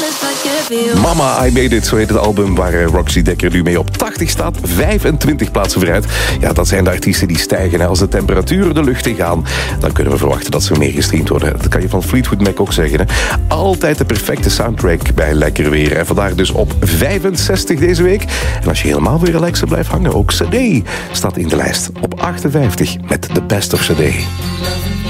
Mama, I Made It, zo heet het album waar Roxy Dekker nu mee op 80 staat. 25 plaatsen vooruit. Ja, dat zijn de artiesten die stijgen. Als de temperaturen de lucht in gaan, dan kunnen we verwachten dat ze meer gestreamd worden. Dat kan je van Fleetwood Mac ook zeggen. Hè? Altijd de perfecte soundtrack bij lekker weer. En vandaag dus op 65 deze week. En als je helemaal weer relaxen blijft hangen, ook CD staat in de lijst op 58 met The Best of CD.